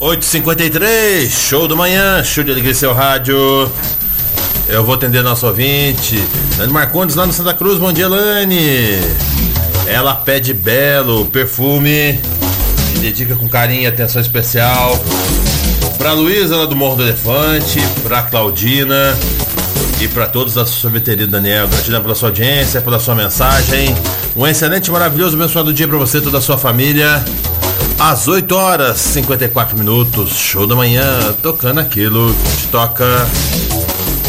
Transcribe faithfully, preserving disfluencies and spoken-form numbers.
oito e cinquenta e três, show do manhã, show de alegria, seu rádio. Eu vou atender nosso ouvinte Lani Marcondes lá no Santa Cruz. Bom dia, Lani. Ela pede Belo perfume e dedica com carinho e atenção especial pra Luísa lá do Morro do Elefante, pra Claudina e pra todos da sorveteria Daniel. Gratidão pela sua audiência, pela sua mensagem. Um excelente, maravilhoso, abençoado dia pra você e toda a sua família. Às oito horas e cinquenta e quatro minutos, show da manhã, tocando aquilo que te toca.